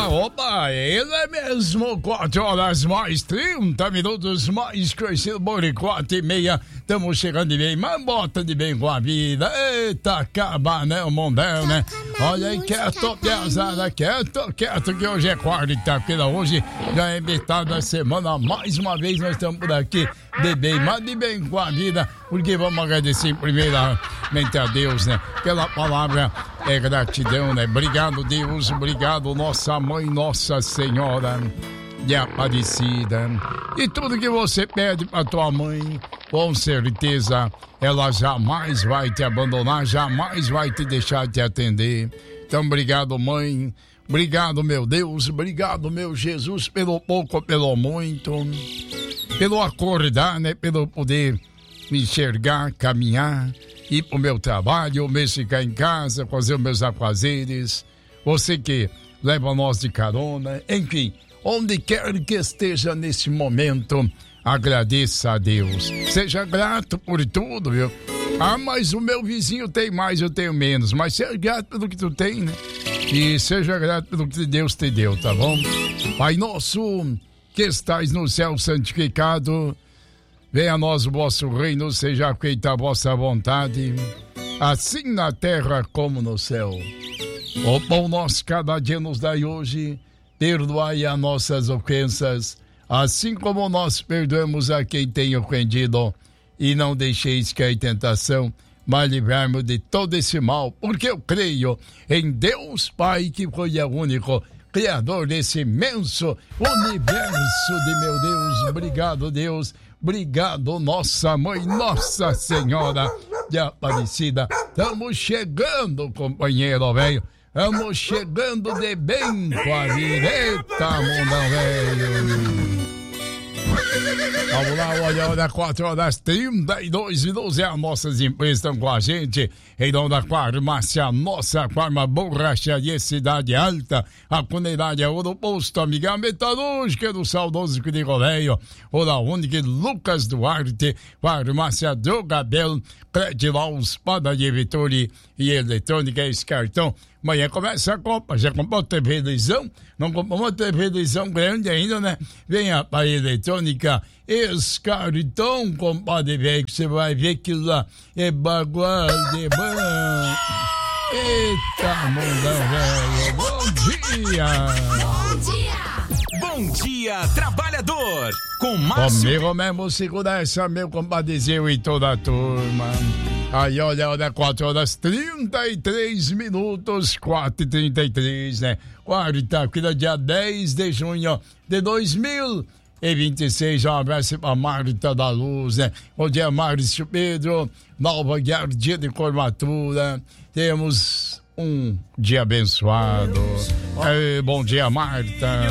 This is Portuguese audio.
Opa, ele é mesmo, 4 horas mais 30 minutos, mais conhecido por 4h30. Estamos chegando de bem, mas bota de bem com a vida. Eita, acaba, né, o mundão, né? Olha aí, quieto, pesada, quieto, que hoje é quarta-feira, hoje já é metade da semana. Mais uma vez nós estamos por aqui de bem, mas de bem com a vida, porque vamos agradecer primeiramente a Deus, né? Pela palavra é gratidão, né? Obrigado, Deus, obrigado, nossa mãe, Nossa Senhora de Aparecida. E tudo que você pede pra tua mãe, com certeza ela jamais vai te abandonar, jamais vai te deixar te atender. Então, obrigado, mãe. Obrigado, meu Deus. Obrigado, meu Jesus, pelo pouco, pelo muito. Pelo acordar, né? Pelo poder me enxergar, caminhar, ir pro meu trabalho, mesmo ficar em casa, fazer os meus afazeres. Você que leva nós de carona, enfim, onde quer que esteja nesse momento, agradeça a Deus. Seja grato por tudo, viu? Ah, mas o meu vizinho tem mais, eu tenho menos. Mas seja grato pelo que tu tem, né? E seja grato pelo que Deus te deu, tá bom? Pai nosso, que estais no céu, santificado, venha a nós o vosso reino, seja feita a vossa vontade, assim na terra como no céu. O pão nosso cada dia nos dai hoje, perdoai as nossas ofensas, assim como nós perdoamos a quem tem ofendido, e não deixeis cair em tentação, mas livrai-nos de todo esse mal, porque eu creio em Deus Pai, que foi o único Criador desse imenso universo de meu Deus. Obrigado, Deus. Obrigado, nossa mãe, Nossa Senhora de Aparecida. Estamos chegando, companheiro velho. Estamos chegando de bem com a vida. Eita, mundão velho. Vamos lá, olha, 4 horas 32 minutos. As nossas empresas estão com a gente. Em nome da farmácia, nossa farma borracharia Cidade Alta, a Cuneidade é Ouro Posto, amiga metalúrgica do saudoso Crigoleio, ou da única Lucas Duarte, farmácia Drogabel, Credilaus, Padaria Vitória e Eletrônica, esse cartão. Amanhã começa a Copa. Já comprou televisão? Não comprou uma televisão grande ainda, né? Venha para a Eletrônica Escartão, compadre velho, que você vai ver que lá é bagual de bom. Eita, mundão velho. Bom dia! Bom dia! Bom dia, trabalhador! Com Márcio... Comigo mesmo, segura essa, meu compadrezinho e toda a turma. Aí, olha, 4 horas 33 minutos, 4h33, né? Quarta-feira, dia 10 de junho de 2026. Um abraço pra Marta da Luz, né? Bom dia, Márcio Pedro, Nova Guiar, dia de formatura. Temos um dia abençoado. Bom dia, Marta.